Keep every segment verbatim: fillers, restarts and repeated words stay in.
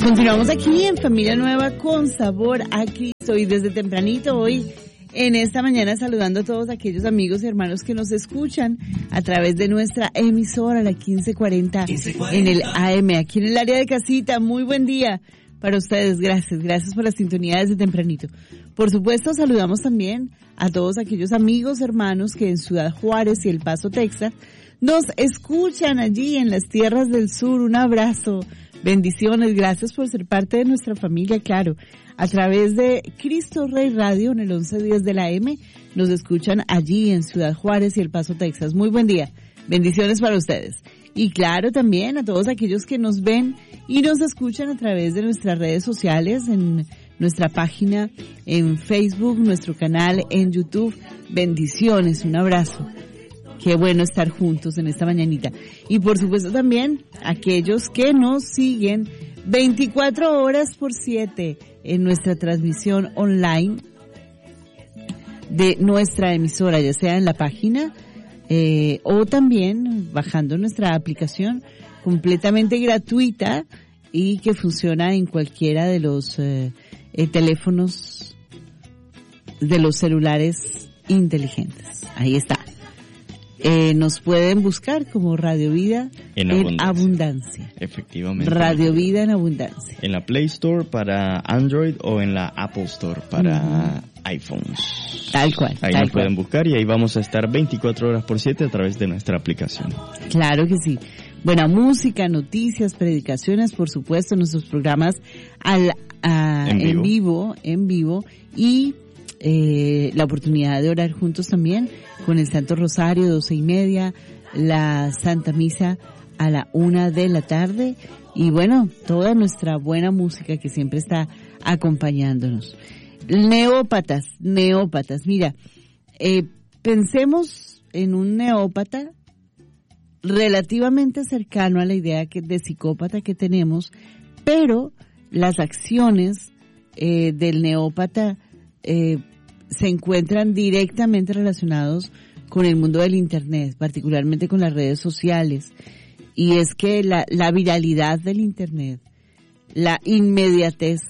Continuamos aquí en Familia Nueva con sabor a Cristo y desde tempranito hoy en esta mañana saludando a todos aquellos amigos y hermanos que nos escuchan a través de nuestra emisora, la quince cuarenta en el A M, aquí en el área de casita. Muy buen día para ustedes, gracias, gracias por la sintonía desde tempranito. Por supuesto, saludamos también a todos aquellos amigos, hermanos que en Ciudad Juárez y El Paso, Texas, nos escuchan allí en las tierras del sur. Un abrazo, bendiciones, gracias por ser parte de nuestra familia, claro. A través de Cristo Rey Radio en el once diez de la M, nos escuchan allí en Ciudad Juárez y El Paso, Texas. Muy buen día, bendiciones para ustedes. Y claro, también a todos aquellos que nos ven y nos escuchan a través de nuestras redes sociales, en nuestra página en Facebook, nuestro canal en YouTube. Bendiciones, un abrazo. Qué bueno estar juntos en esta mañanita. Y por supuesto también aquellos que nos siguen veinticuatro horas por siete en nuestra transmisión online de nuestra emisora, ya sea en la página eh, o también bajando nuestra aplicación completamente gratuita y que funciona en cualquiera de los eh, eh, teléfonos de los celulares inteligentes. Ahí está. Eh, nos pueden buscar como Radio Vida en, en abundancia. abundancia. Efectivamente. Radio Vida en abundancia. En la Play Store para Android o en la Apple Store para uh-huh. iPhones. Tal cual. Ahí tal nos cual. pueden buscar y ahí vamos a estar veinticuatro horas por siete a través de nuestra aplicación. Claro que sí. Buena música, noticias, predicaciones, por supuesto, nuestros programas al, a, en, vivo. en vivo, en vivo y eh, la oportunidad de orar juntos también con el Santo Rosario, doce y media, la Santa Misa a la una de la tarde y bueno, toda nuestra buena música que siempre está acompañándonos. Neópatas, neópatas, mira, eh, pensemos en un neópata relativamente cercano a la idea que, de psicópata que tenemos, pero las acciones eh, del neópata eh, se encuentran directamente relacionados con el mundo del Internet, particularmente con las redes sociales. Y es que la, la viralidad del Internet, la inmediatez,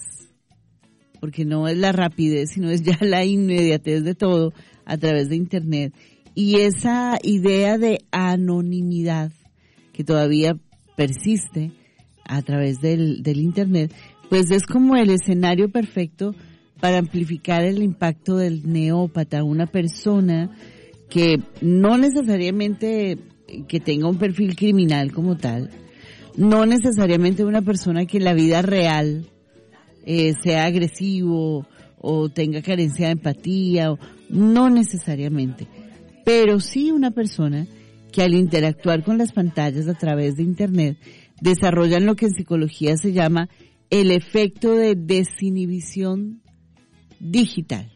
porque no es la rapidez, sino es ya la inmediatez de todo a través de Internet, y esa idea de anonimidad que todavía persiste a través del, del Internet, pues es como el escenario perfecto para amplificar el impacto del neópata, una persona que no necesariamente que tenga un perfil criminal como tal, no necesariamente una persona que en la vida real eh, sea agresivo o tenga carencia de empatía, o, no necesariamente, pero sí una persona que al interactuar con las pantallas a través de Internet desarrollan lo que en psicología se llama el efecto de desinhibición digital.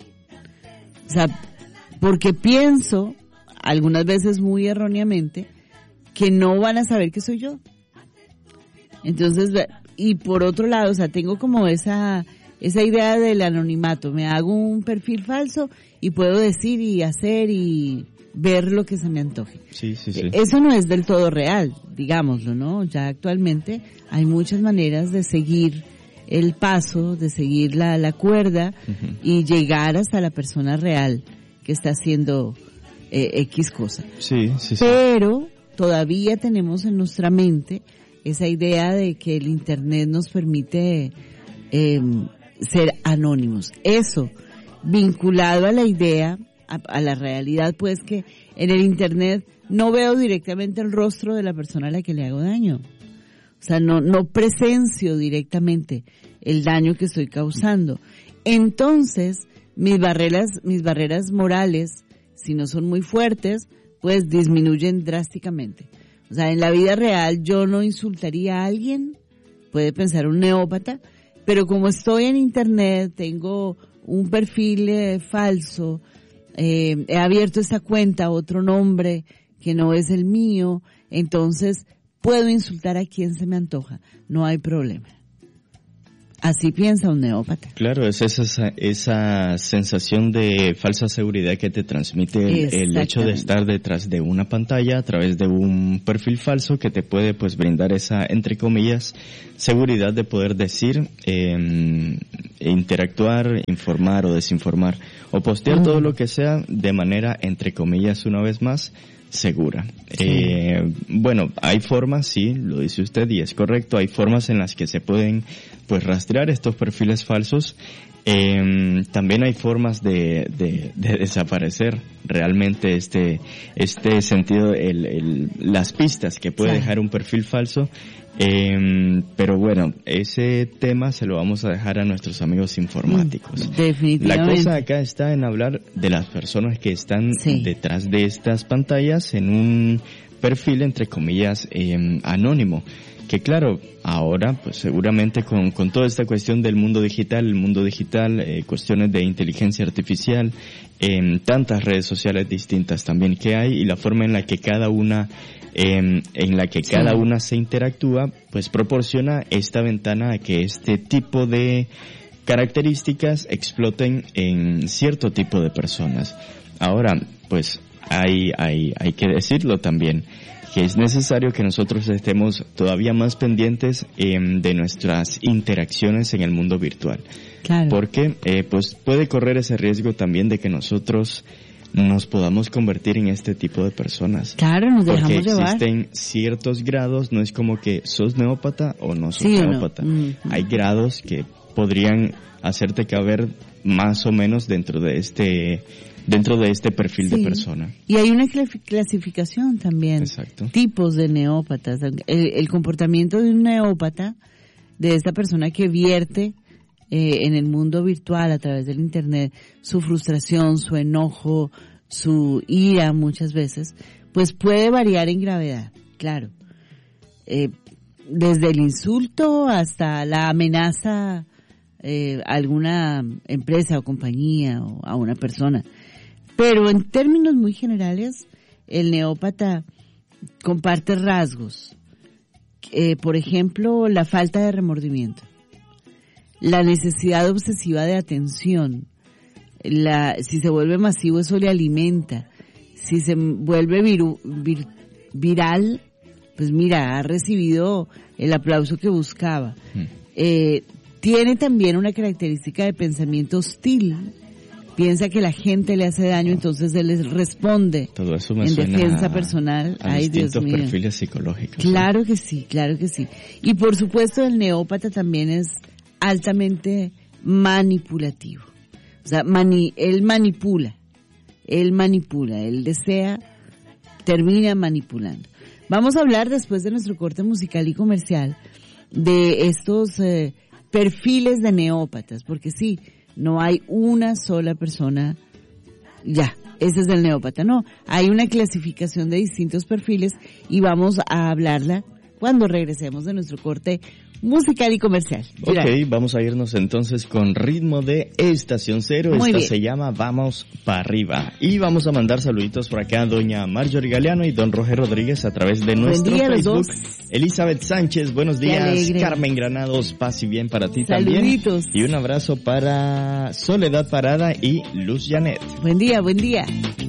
O sea, porque pienso, algunas veces muy erróneamente, que no van a saber que soy yo. Entonces, y por otro lado, o sea, tengo como esa esa idea del anonimato. Me hago un perfil falso y puedo decir y hacer y ver lo que se me antoje. Sí, sí, sí. Eso no es del todo real, digámoslo, ¿no? Ya actualmente hay muchas maneras de seguir el paso, de seguir la, la cuerda uh-huh. y llegar hasta la persona real que está haciendo eh, X cosa. Sí, sí, sí. Pero todavía tenemos en nuestra mente esa idea de que el Internet nos permite eh, ser anónimos. Eso, vinculado a la idea, a, a la realidad, pues que en el Internet no veo directamente el rostro de la persona a la que le hago daño. O sea, no, no presencio directamente el daño que estoy causando. Entonces, mis barreras, mis barreras morales, si no son muy fuertes, pues disminuyen drásticamente. O sea, en la vida real yo no insultaría a alguien, puede pensar un neópata, pero como estoy en Internet, tengo un perfil eh, falso, eh, he abierto esta cuenta a otro nombre que no es el mío, entonces puedo insultar a quien se me antoja, no hay problema. Así piensa un neópata. Claro, es esa, esa sensación de falsa seguridad que te transmite el, el hecho de estar detrás de una pantalla a través de un perfil falso que te puede pues brindar esa, entre comillas, seguridad de poder decir, eh, interactuar, informar o desinformar o postear mm. todo lo que sea de manera, entre comillas, una vez más, segura. Sí. Eh, bueno, hay formas, sí, lo dice usted y es correcto, hay formas en las que se pueden pues rastrear estos perfiles falsos. Eh, también hay formas de, de, de desaparecer realmente este, este sentido, el, el, las pistas que puede sí. dejar un perfil falso. Eh, pero bueno, ese tema se lo vamos a dejar a nuestros amigos informáticos. Definitivamente. La cosa acá está en hablar de las personas que están sí. detrás de estas pantallas en un perfil, entre comillas, eh, anónimo. Que claro, ahora, pues seguramente con, con toda esta cuestión del mundo digital, el mundo digital, eh, cuestiones de inteligencia artificial, en eh, tantas redes sociales distintas también que hay y la forma en la que cada una Eh, en la que cada sí. una se interactúa, pues proporciona esta ventana a que este tipo de características exploten en cierto tipo de personas. Ahora, pues hay, hay, hay que decirlo también, que es necesario que nosotros estemos todavía más pendientes eh, de nuestras interacciones en el mundo virtual. Claro. Porque, eh, pues puede correr ese riesgo también de que nosotros nos podamos convertir en este tipo de personas. Claro, nos dejamos porque llevar. Existen ciertos grados, no es como que sos neópata o no sos sí, neópata. No. Mm-hmm. Hay grados que podrían hacerte caber más o menos dentro de este dentro de este perfil sí. de persona. Y hay una clasificación también. Exacto. Tipos de neópatas. El, el comportamiento de un neópata, de esta persona que vierte Eh, en el mundo virtual a través del internet su frustración, su enojo, su ira muchas veces, pues puede variar en gravedad, claro. Eh, desde el insulto hasta la amenaza eh, a alguna empresa o compañía o a una persona. Pero en términos muy generales, el neópata comparte rasgos. Eh, por ejemplo, la falta de remordimiento. La necesidad obsesiva de atención, la, si se vuelve masivo eso le alimenta, si se vuelve viru, vir, viral, pues mira, ha recibido el aplauso que buscaba. Mm. Eh, tiene también una característica de pensamiento hostil, piensa que la gente le hace daño, entonces él les responde Todo eso me en suena defensa a, personal. A Ay, Dios mío. perfiles psicológicos. Claro ¿sí? que sí, claro que sí. Y por supuesto el neópata también es altamente manipulativo. O sea, mani, él manipula, él manipula, él desea, termina manipulando. Vamos a hablar después de nuestro corte musical y comercial de estos eh, perfiles de neópatas, porque sí, no hay una sola persona, ya, ese es el neópata, no, hay una clasificación de distintos perfiles y vamos a hablarla cuando regresemos de nuestro corte musical y comercial. Ok, vamos a irnos entonces con ritmo de Estación Cero. Muy Esta bien. se llama Vamos para Arriba. Y vamos a mandar saluditos por acá a doña Marjorie Galeano y don Roger Rodríguez a través de nuestro día, Facebook. los dos. Elizabeth Sánchez, buenos días. Carmen Granados, paz y bien para ti Saluditos. también. Y un abrazo para Soledad Parada y Luz Janet. Buen día, buen día.